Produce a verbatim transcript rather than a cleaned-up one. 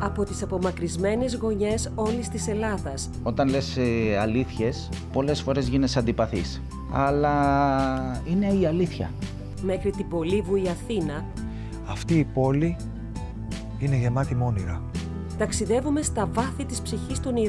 από τις απομακρυσμένες γωνιές όλης της Ελλάδας. Όταν λες ε, αλήθειες, πολλές φορές γίνεσαι αντιπαθής. Αλλά είναι η αλήθεια. Μέχρι την πολύβουη Αθήνα. Αυτή η πόλη είναι γεμάτη με όνειρα. Ταξιδεύουμε στα βάθη της ψυχής των